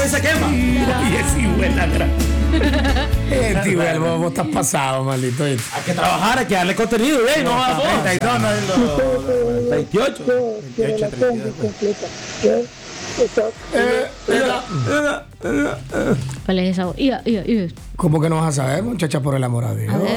que se quema. Y es igual la gran. Tío, vos estás pasado, maldito. Hay que trabajar, hay que darle contenido, no va a 32, no es lo 28. 28, 32. ¿Cuál es esa? ¿Cómo que no vas a saber, muchacha, por el amor a Dios?